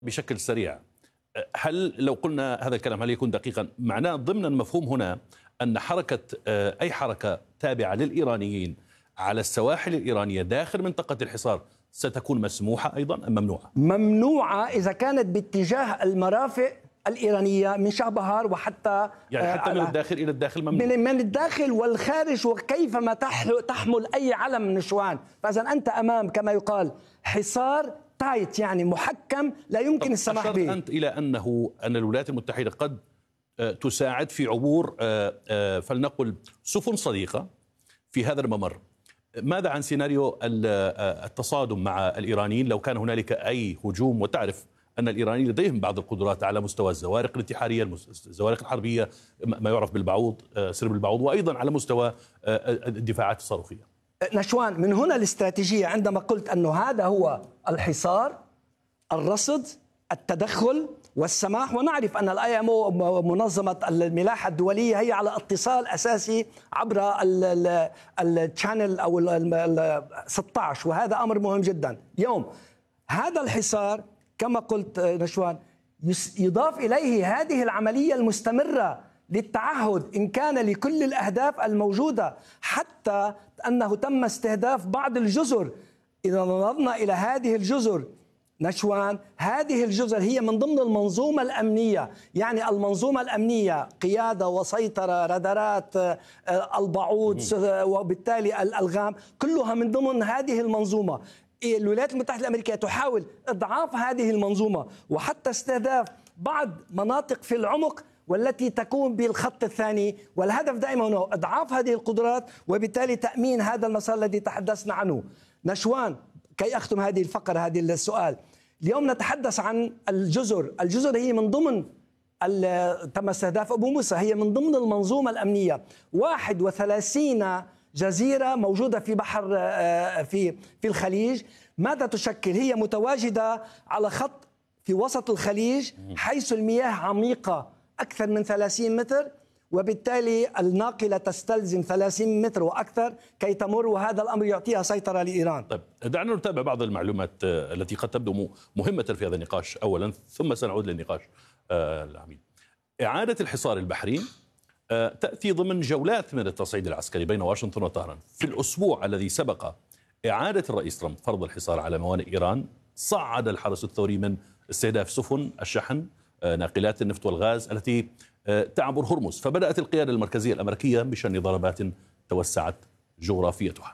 بشكل سريع، هل لو قلنا هذا الكلام هل يكون دقيقا؟ معناه ضمن المفهوم هنا أن أي حركة تابعة للإيرانيين على السواحل الإيرانية داخل منطقة الحصار ستكون مسموحة أيضا أم ممنوعة؟ ممنوعة إذا كانت باتجاه المرافق الإيرانية من شهبهار وحتى يعني حتى من الداخل إلى الداخل ممنوع؟ من الداخل والخارج، وكيفما تحمل أي علم نشوان. فإذا أنت أمام كما يقال حصار تايت، يعني محكم لا يمكن السماح به. أشرت أنت إلى أن الولايات المتحدة قد تساعد في عبور فلنقل سفن صديقة في هذا الممر. ماذا عن سيناريو التصادم مع الإيرانيين لو كان هنالك أي هجوم؟ وتعرف أن الإيرانيين لديهم بعض القدرات على مستوى الزوارق الانتحارية، الزوارق الحربية، ما يعرف بالبعوض، سرب البعوض، وأيضا على مستوى الدفاعات الصاروخية. نشوان، من هنا الاستراتيجية عندما قلت أنه هذا هو الحصار، الرصد، التدخل والسماح. ونعرف أن IMO منظمة الملاحة الدولية هي على اتصال أساسي عبر الشانل أو 16، وهذا أمر مهم جدا. اليوم هذا الحصار كما قلت نشوان يضاف إليه هذه العملية المستمرة للتعهد إن كان لكل الأهداف الموجودة، حتى أنه تم استهداف بعض الجزر. إذا نظرنا إلى هذه الجزر نشوان، هذه الجزر هي من ضمن المنظومة الأمنية، يعني المنظومة الأمنية قيادة وسيطرة، رادارات، البعوض، وبالتالي الألغام، كلها من ضمن هذه المنظومة. الولايات المتحدة الأمريكية تحاول إضعاف هذه المنظومة وحتى استهداف بعض مناطق في العمق والتي تكون بالخط الثاني، والهدف دائما هو إضعاف هذه القدرات وبالتالي تأمين هذا المسار الذي تحدثنا عنه. نشوان، كي أختم هذه الفقرة، هذه السؤال، اليوم نتحدث عن الجزر هي من ضمن تم استهداف أبو موسى، هي من ضمن المنظومة الأمنية. 31 جزيرة موجودة في بحر في الخليج. ماذا تشكل؟ هي متواجدة على خط في وسط الخليج، حيث المياه عميقة أكثر من 30 متر، وبالتالي الناقلة تستلزم 30 متر وأكثر كي تمر، وهذا الأمر يعطيها سيطرة لإيران. طيب، دعنا نتابع بعض المعلومات التي قد تبدو مهمة في هذا النقاش أولا، ثم سنعود للنقاش. العميد، إعادة الحصار البحري تأتي ضمن جولات من التصعيد العسكري بين واشنطن وطهران. في الأسبوع الذي سبق إعادة الرئيس ترامب فرض الحصار على موانئ إيران، صعد الحرس الثوري من استهداف سفن الشحن ناقلات النفط والغاز التي تعبر هرمز، فبدأت القيادة المركزية الأمريكية بشن ضربات توسعت جغرافيتها.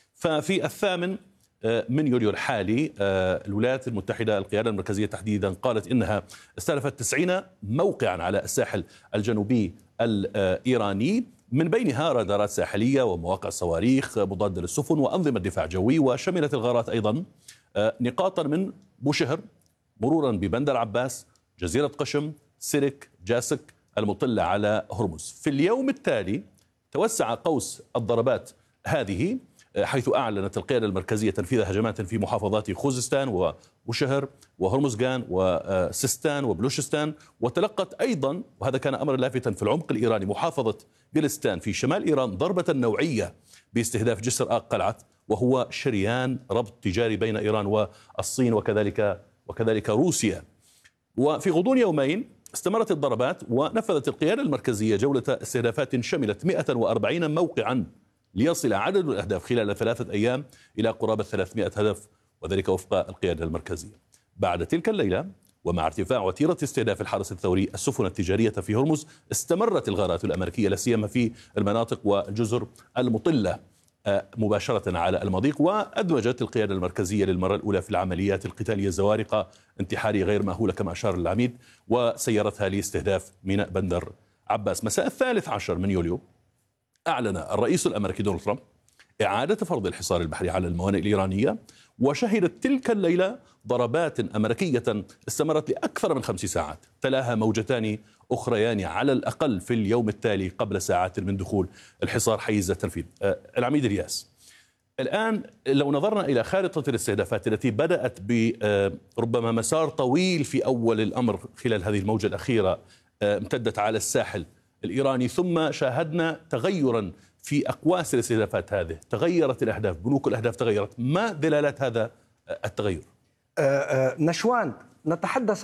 ففي 8 من يوليو الحالي الولايات المتحدة القيادة المركزية تحديدا قالت إنها استهدفت 90 موقعا على الساحل الجنوبي الإيراني، من بينها رادارات ساحلية ومواقع صواريخ مضادة للسفن وأنظمة دفاع جوي. وشملت الغارات أيضا نقاطا من بوشهر مرورا ببندر عباس، جزيرة قشم، سيرك، جاسك المطلة على هرمز. في اليوم التالي توسع قوس الضربات هذه، حيث أعلنت القيادة المركزية تنفيذ هجمات في محافظات خوزستان وبوشهر وهرمزغان وسيستان وبلوشستان، وتلقت أيضا، وهذا كان أمر لافتا في العمق الإيراني، محافظة جلستان في شمال إيران ضربة نوعية باستهداف جسر قلعت، وهو شريان ربط تجاري بين إيران والصين وكذلك روسيا. وفي غضون يومين استمرت الضربات، ونفذت القيادة المركزية جولة استهدافات شملت 140 موقعا، ليصل عدد الأهداف خلال 3 أيام إلى قرابة 300 هدف، وذلك وفق القيادة المركزية. بعد تلك الليلة، ومع ارتفاع وتيرة استهداف الحرس الثوري السفن التجارية في هرمز، استمرت الغارات الأمريكية لا سيما في المناطق والجزر المطلة مباشرة على المضيق. وأدمجت القيادة المركزية للمرة الأولى في العمليات القتالية الزوارق انتحارية غير مأهولة كما أشار العميد، وسيرتها لاستهداف ميناء بندر عباس. مساء 13 من يوليو أعلن الرئيس الأمريكي دونالد ترامب إعادة فرض الحصار البحري على الموانئ الإيرانية، وشهدت تلك الليلة ضربات أمريكية استمرت لأكثر من 5 ساعات، تلاها موجتان أخريان على الأقل في اليوم التالي قبل ساعات من دخول الحصار حيز التنفيذ. العميد رياس، الآن لو نظرنا إلى خارطة الاستهدافات التي بدأت بربما مسار طويل في أول الأمر خلال هذه الموجة الأخيرة، امتدت على الساحل الإيراني، ثم شاهدنا تغيرا في أقواس الاستهدافات هذه، تغيرت الأهداف، بنوك الأهداف تغيرت. ما دلالات هذا التغير؟ نشوان، نتحدث